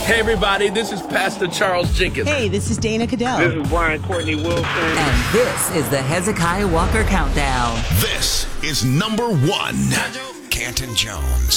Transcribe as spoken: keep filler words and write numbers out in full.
Hey, everybody, this is Pastor Charles Jenkins. Hey, this is Dana Cadell. This is Brian Courtney Wilson. And this is the Hezekiah Walker Countdown. This is number one. Canton Jones.